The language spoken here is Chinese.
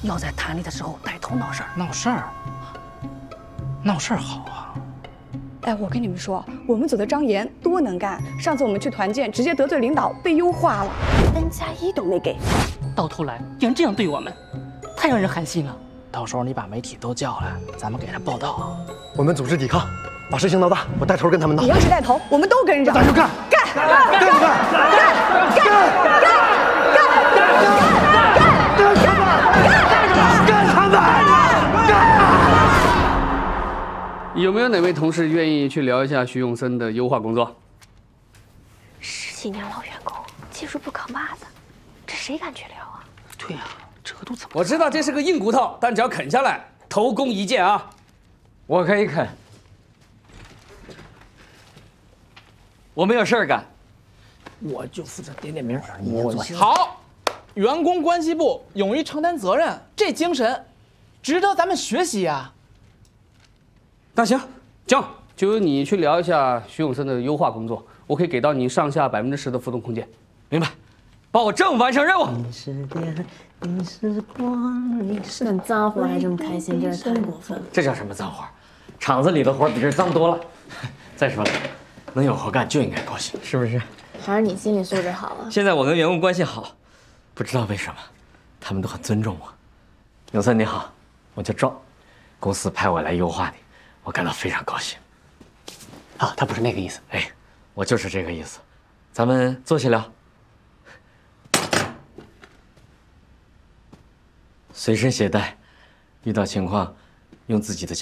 要在坛里的时候带头闹事儿。 闹事儿，闹事儿好啊！ 哎，我跟你们说，我们组的张岩多能干，上次我们去团建，直接得罪领导，被优化了，N+1都没给。 到头来竟然这样对我们，太让人寒心了。 到时候你把媒体都叫来，咱们给他报道。 我们组织抵抗，把事情闹大，我带头跟他们闹。 你要是带头，我们都跟着。 咱就干！干！干！干！ 有没有哪位同事愿意去聊一下徐永森的优化工作 ？10几年老员工，技术不扛把子，这谁敢去聊啊？ 对呀，这都怎么？ 我知道这是个硬骨头，但只要啃下来，头功一件啊！ 我可以啃，我没有事儿干， 我就负责点点名。 好，员工关系部勇于承担责任，这精神值得咱们学习呀。 那行，这样就由你去聊一下徐永森的优化工作，我可以给到你上下10%的浮动空间。 明白？保证完成任务。 干脏活还这么开心，真是太过分了。 这叫什么脏活？厂子里的活比这脏多了。再说了，能有活干就应该高兴，是不是？ 还是你心理素质好啊。 现在我跟员工关系好，不知道为什么，他们都很尊重我。永森你好，我叫壮，公司派我来优化你，我感到非常高兴。 啊，他不是那个意思。 哎，我就是这个意思。咱们坐下聊。随身携带，遇到情况用自己的。